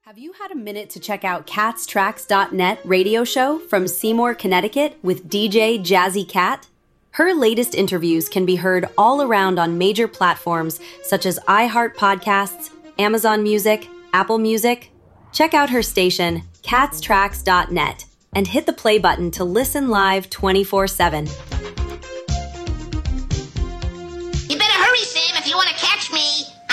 Have you had a minute to check out CatsTracks.net radio show from Seymour, Connecticut with DJ Jazzy Cat? Her latest interviews can be heard all around on major platforms such as iHeart Podcasts, Amazon Music, Apple Music. Check out her station, CatsTracks.net, and hit the play button to listen live 24/7.